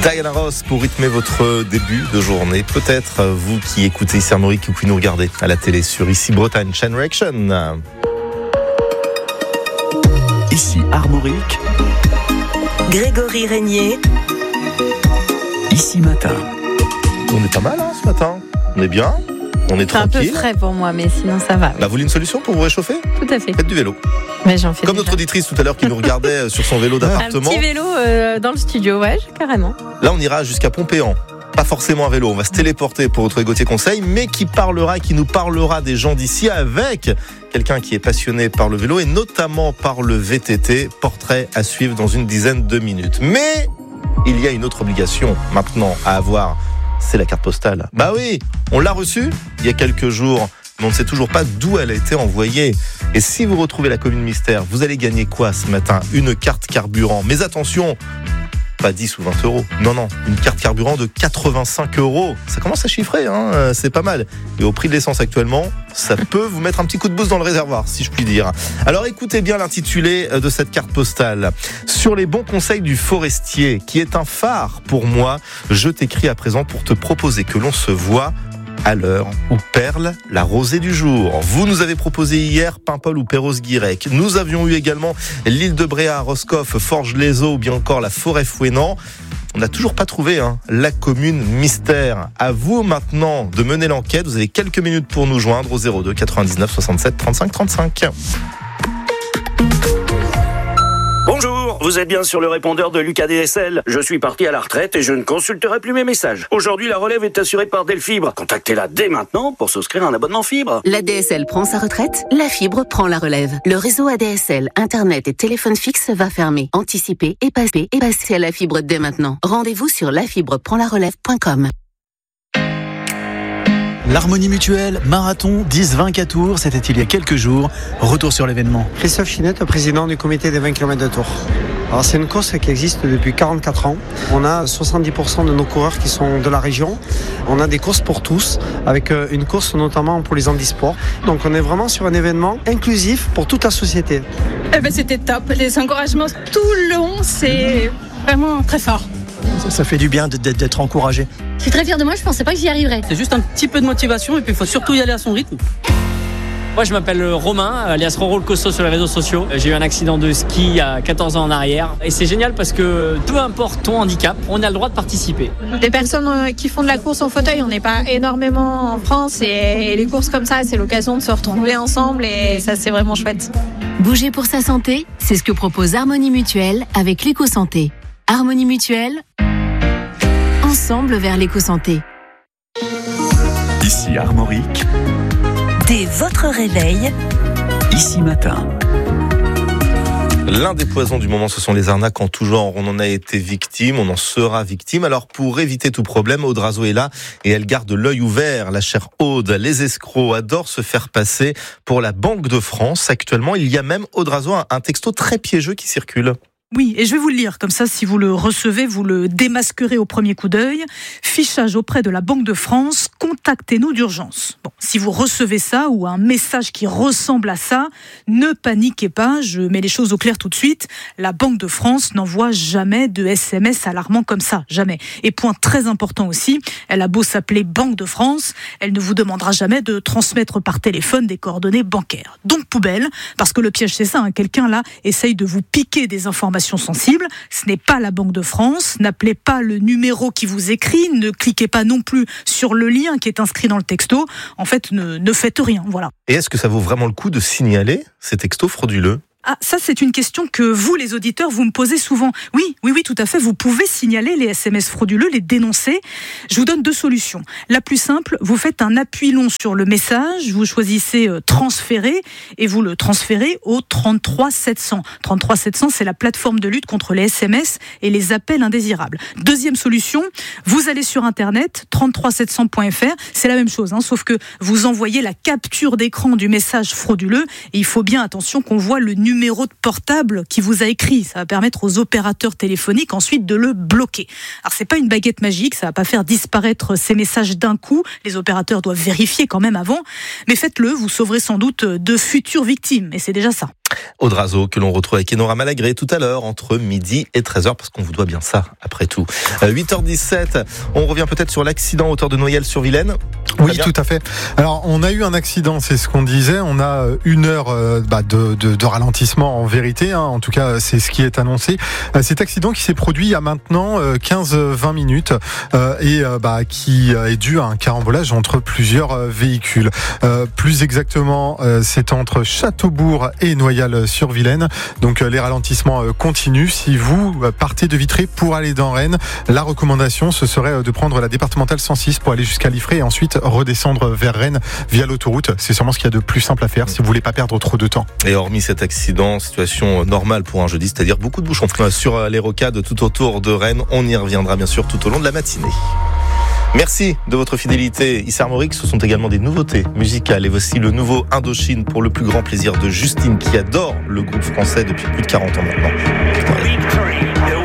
Diana Ross pour rythmer votre début de journée. Peut-être vous qui écoutez ici Armorique ou qui nous regardez à la télé sur Ici Bretagne, Chain Reaction. Ici Armorique, Grégory Régnier. Ici Matin. On est pas mal ce matin. On est bien. On est tranquille. C'est un peu frais pour moi, mais sinon ça va. Oui. Vous voulez une solution pour vous réchauffer ? Tout à fait. Faites du vélo. Mais j'en fais Comme déjà. notre auditrice tout à l'heure qui nous regardait sur son vélo d'appartement. Un petit vélo dans le studio, ouais, carrément. Là, on ira jusqu'à Pompéan. Pas forcément un vélo, on va se téléporter pour retrouver Gauthier Conseil, mais qui nous parlera des gens d'ici avec quelqu'un qui est passionné par le vélo et notamment par le VTT. Portrait à suivre dans une dizaine de minutes. Mais il y a une autre obligation maintenant à avoir, c'est la carte postale. Bah oui, on l'a reçue il y a quelques jours, mais on ne sait toujours pas d'où elle a été envoyée. Et si vous retrouvez la commune mystère, vous allez gagner quoi ce matin ? Une carte carburant. Mais attention, pas 10 ou 20 euros. Non, une carte carburant de 85 euros. Ça commence à chiffrer, c'est pas mal. Et au prix de l'essence actuellement, ça peut vous mettre un petit coup de boost dans le réservoir, si je puis dire. Alors écoutez bien l'intitulé de cette carte postale. Sur les bons conseils du forestier, qui est un phare pour moi, je t'écris à présent pour te proposer que l'on se voit à l'heure où perle la rosée du jour. Vous nous avez proposé hier Paimpol ou Perros-Guirec. Nous avions eu également l'île de Bréa, Roscoff, Forges-les-Eaux ou bien encore la Forêt-Fouesnant. On n'a toujours pas trouvé la commune mystère. À vous maintenant de mener l'enquête. Vous avez quelques minutes pour nous joindre au 02 99 67 35 35. Bonjour, vous êtes bien sur le répondeur de Lucas DSL. Je suis parti à la retraite et je ne consulterai plus mes messages. Aujourd'hui, la relève est assurée par Delfibre. Contactez-la dès maintenant pour souscrire un abonnement fibre. L'ADSL prend sa retraite, la fibre prend la relève. Le réseau ADSL, Internet et téléphone fixe va fermer. Anticipez et passez à la fibre dès maintenant. Rendez-vous sur lafibreprendlarelève.com. l'Harmonie Mutuelle, marathon, 10-20 tours, c'était il y a quelques jours. Retour sur l'événement. Christophe Chinette, président du comité des 20 km de Tours. Alors c'est une course qui existe depuis 44 ans. On a 70% de nos coureurs qui sont de la région. On a des courses pour tous, avec une course notamment pour les handisports. Donc on est vraiment sur un événement inclusif pour toute la société. C'était top. Les encouragements tout le long, c'est vraiment très fort. Ça fait du bien d'être encouragé. Je suis très fière de moi, je pensais pas que j'y arriverais. C'est juste un petit peu de motivation et puis il faut surtout y aller à son rythme. Moi je m'appelle Romain, alias Roro le Costaud sur les réseaux sociaux. J'ai eu un accident de ski il y a 14 ans en arrière. Et c'est génial parce que peu importe ton handicap, on a le droit de participer. Des personnes qui font de la course en fauteuil, on n'est pas énormément en France. Et les courses comme ça, c'est l'occasion de se retrouver ensemble et ça c'est vraiment chouette. Bouger pour sa santé, c'est ce que propose Harmonie Mutuelle avec l'éco-santé. Harmonie Mutuelle, ensemble vers l'éco-santé. Ici Armorique, Dès votre réveil, Ici Matin. L'un des poisons du moment, ce sont les arnaques en tout genre. On en a été victime, on en sera victime. Alors pour éviter tout problème, Aude Razo est là et elle garde l'œil ouvert. La chère Aude, les escrocs adorent se faire passer pour la Banque de France. Actuellement, il y a même, Aude Razo, un texto très piégeux qui circule. Oui, et je vais vous le lire, comme ça, si vous le recevez, vous le démasquerez au premier coup d'œil. Fichage auprès de la Banque de France, contactez-nous d'urgence. Bon, si vous recevez ça, ou un message qui ressemble à ça, ne paniquez pas, je mets les choses au clair tout de suite. La Banque de France n'envoie jamais de SMS alarmants comme ça, jamais. Et point très important aussi, elle a beau s'appeler Banque de France, elle ne vous demandera jamais de transmettre par téléphone des coordonnées bancaires. Donc poubelle, parce que le piège c'est ça, quelqu'un là essaye de vous piquer des informations sensibles, ce n'est pas la Banque de France, n'appelez pas le numéro qui vous écrit, ne cliquez pas non plus sur le lien qui est inscrit dans le texto, en fait ne faites rien, voilà. Et est-ce que ça vaut vraiment le coup de signaler ces textos frauduleux ? Ah, ça c'est une question que vous, les auditeurs, vous me posez souvent. Oui, tout à fait, vous pouvez signaler les SMS frauduleux, les dénoncer. Je vous donne deux solutions. La plus simple, vous faites un appui long sur le message, vous choisissez transférer et vous le transférez au 33 700. 33 700, c'est la plateforme de lutte contre les SMS et les appels indésirables. Deuxième solution, vous allez sur internet, 33700.fr, c'est la même chose, sauf que vous envoyez la capture d'écran du message frauduleux et il faut bien attention qu'on voit le numéro de portable qui vous a écrit. Ça va permettre aux opérateurs téléphoniques ensuite de le bloquer. Alors c'est pas une baguette magique, ça va pas faire disparaître ces messages d'un coup. Les opérateurs doivent vérifier quand même avant. Mais faites-le, vous sauverez sans doute de futures victimes. Et c'est déjà ça. Audrazo, que l'on retrouve avec Enora Malagré tout à l'heure, entre midi et 13h, parce qu'on vous doit bien ça, après tout. 8h17, on revient peut-être sur l'accident à hauteur de Noyelles-sur-Vilaine. Oui, tout à fait. Alors, on a eu un accident, c'est ce qu'on disait. On a 1 heure de ralentissement en vérité. En tout cas, c'est ce qui est annoncé. Cet accident qui s'est produit il y a maintenant 15-20 minutes et qui est dû à un carambolage entre plusieurs véhicules. Plus exactement, c'est entre Châteaubourg et Noyelles-sur-Vilaine. Donc, les ralentissements continuent. Si vous partez de Vitré pour aller dans Rennes, la recommandation, ce serait de prendre la départementale 106 pour aller jusqu'à Liffré et ensuite redescendre vers Rennes via l'autoroute. C'est sûrement ce qu'il y a de plus simple à faire si vous voulez pas perdre trop de temps. Et hormis cet accident, situation normale pour un jeudi, c'est-à-dire beaucoup de bouchons sur les rocades tout autour de Rennes. On y reviendra bien sûr tout au long de la matinée. Merci de votre fidélité. Issa Armorique, ce sont également des nouveautés musicales et voici le nouveau Indochine pour le plus grand plaisir de Justine qui adore le groupe français depuis plus de 40 ans maintenant.